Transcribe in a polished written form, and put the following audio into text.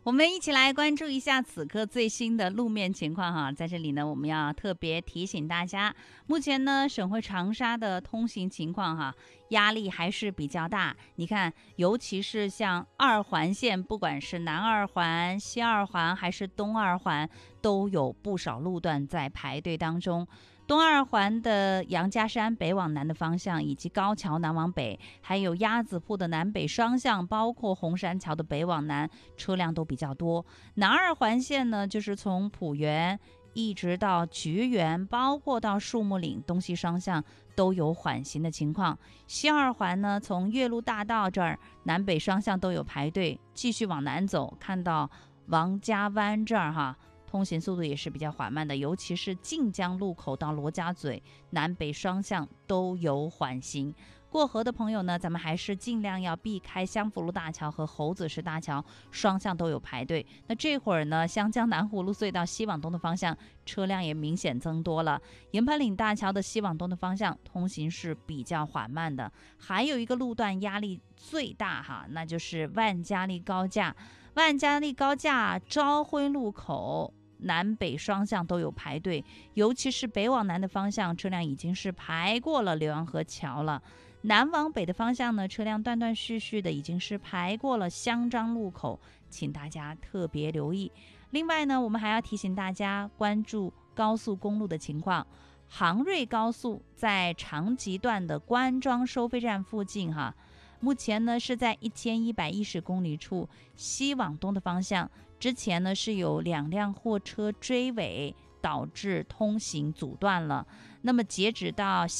我们一起来关注一下此刻最新的路面情况哈。在这里呢，我们要特别提醒大家，目前呢，省会长沙的通行情况哈，压力还是比较大。你看，尤其是像二环线，不管是南二环、西二环还是东二环，都有不少路段在排队当中。东二环的杨家山北往南的方向，以及高桥南往北，还有鸭子铺的南北双向，包括红山桥的北往南，车辆都比较多。南二环线呢，就是从浦园一直到菊园，包括到树木岭东西双向都有缓行的情况。西二环呢，从岳麓大道这儿南北双向都有排队，继续往南走，看到王家湾这儿哈。通行速度也是比较缓慢的，尤其是晋江路口到罗家嘴，南北双向都有缓行。过河的朋友呢，咱们还是尽量要避开香福路大桥和猴子石大桥，双向都有排队。那这会儿呢，湘江南湖路隧道西往东的方向车辆也明显增多了，营盘岭大桥的西往东的方向通行是比较缓慢的。还有一个路段压力最大哈，那就是万家丽高架。万家丽高架朝晖路口南北双向都有排队，尤其是北往南的方向，车辆已经是排过了浏阳河桥了。南往北的方向呢，车辆断断续续的已经是排过了香樟路口，请大家特别留意。另外呢，我们还要提醒大家关注高速公路的情况。杭瑞高速在长吉段的关庄收费站附近哈，目前呢是在1110公里处西往东的方向，之前呢是有2辆货车追尾，导致通行阻断了。那么截止到